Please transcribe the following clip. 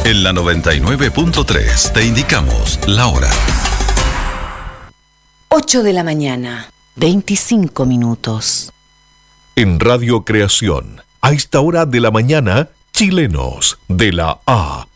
En la 99.3 te indicamos la hora. 8 de la mañana, 25 minutos. En Radio Creación, a esta hora de la mañana, chilenos de la A